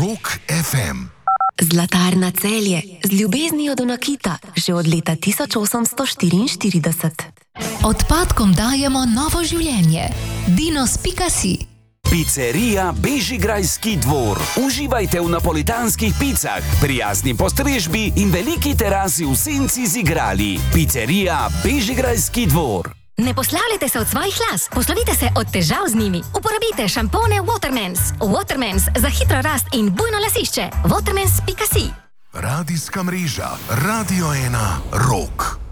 Rock FM. Zlatarna Celje z ljubeznijo do nakita že od leta 1844. Odpadkom dajemo novo življenje. Dinos.si. Pizzeria Bežigrajski dvor. Uživajte v napolitanskih picah, prijazni postrežbi in veliki terasi v senci z igrali. Pizzeria Bežigrajski dvor. Ne poslavljajte se od svojih las, poslovite se od težav z njimi. Uporabite šampone Watermans. Watermans za hitro rast in bujno lasišče. Watermans.si. Radijska mreža Radio 1 Rock.